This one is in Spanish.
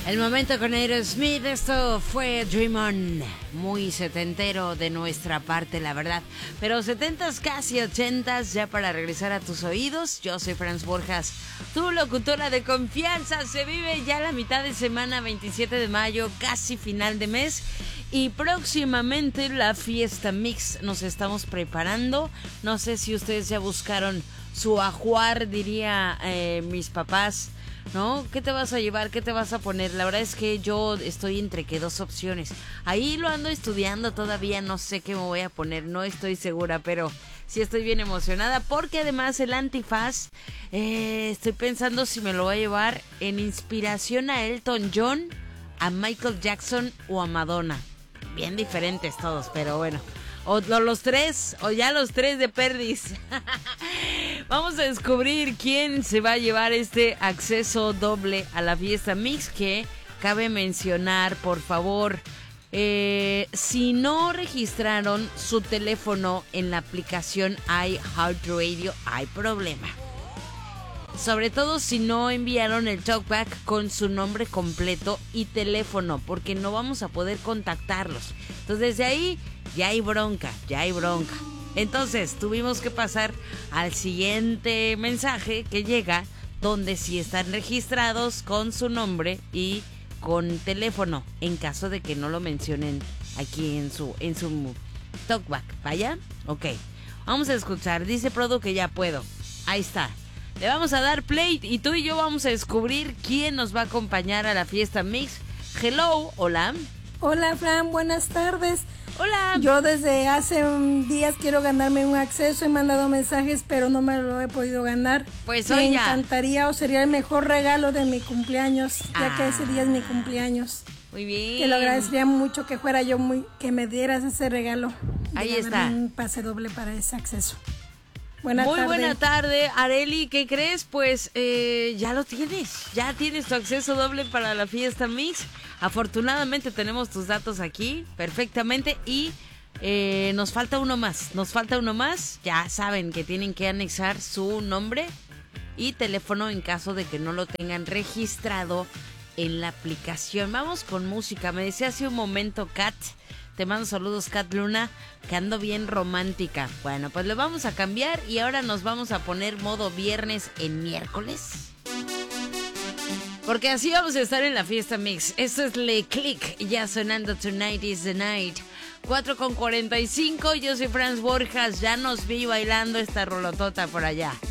El momento con Aerosmith, esto fue Dream On, muy setentero de nuestra parte, la verdad, pero setentas casi ochentas ya para regresar a tus oídos. Yo soy Franz Borjas, tu locutora de confianza. Se vive ya la mitad de semana, 27 de mayo, casi final de mes, y próximamente la fiesta mix. Nos estamos preparando, no sé si ustedes ya buscaron su ajuar, diría mis papás, ¿no? ¿Qué te vas a llevar? ¿Qué te vas a poner? La verdad es que yo estoy entre que dos opciones. Ahí lo ando estudiando todavía, no sé qué me voy a poner, no estoy segura, pero sí estoy bien emocionada porque además el antifaz, estoy pensando si me lo voy a llevar en inspiración a Elton John, a Michael Jackson o a Madonna. Bien diferentes todos, pero bueno. O los tres, o ya los tres de perdis. Vamos a descubrir quién se va a llevar este acceso doble a la fiesta mix, que cabe mencionar, por favor, si no registraron su teléfono en la aplicación iHeartRadio, hay problema. Sobre todo si no enviaron el talkback con su nombre completo y teléfono, porque no vamos a poder contactarlos. Entonces desde ahí ya hay bronca. Entonces tuvimos que pasar al siguiente mensaje que llega, donde sí están registrados con su nombre y con teléfono, en caso de que no lo mencionen aquí en su talkback. ¿Vaya? Ok. Vamos a escuchar. Dice Prodo que ya puedo. Ahí está. Le vamos a dar play y tú y yo vamos a descubrir quién nos va a acompañar a la fiesta mix. Hello, hola. Hola, Fran, buenas tardes. Hola. Yo desde hace días quiero ganarme un acceso, he mandado mensajes, pero no me lo he podido ganar. Pues me hoy ya. encantaría, o sería el mejor regalo de mi cumpleaños, ya que ese día es mi cumpleaños. Muy bien. Te lo agradecería mucho que fuera yo, que me dieras ese regalo. Ahí está. Un pase doble para ese acceso. Muy buena tarde, Areli. ¿Qué crees? Pues ya lo tienes. Ya tienes tu acceso doble para la fiesta mix. Afortunadamente tenemos tus datos aquí perfectamente y nos falta uno más. Ya saben que tienen que anexar su nombre y teléfono en caso de que no lo tengan registrado en la aplicación. Vamos con música. Me decía hace un momento Kat. Te mando saludos, Kat Luna, que ando bien romántica. Bueno, pues le vamos a cambiar y ahora nos vamos a poner modo viernes en miércoles. Porque así vamos a estar en la fiesta mix. Esto es Le Click, ya sonando Tonight is the Night. 4:45, yo soy Franz Borjas, ya nos vi bailando esta rolotota por allá.